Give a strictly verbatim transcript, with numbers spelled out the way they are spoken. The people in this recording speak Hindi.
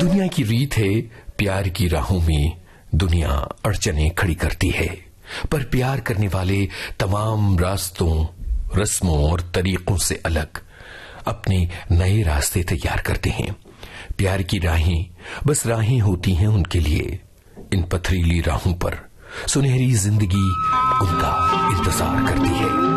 दुनिया की रीत है, प्यार की राहों में दुनिया अड़चने खड़ी करती है, पर प्यार करने वाले तमाम रास्तों, रस्मों और तरीकों से अलग अपने नए रास्ते तैयार करते हैं। प्यार की राहें बस राहें होती हैं उनके लिए। इन पथरीली राहों पर सुनहरी जिंदगी उनका इंतजार करती है।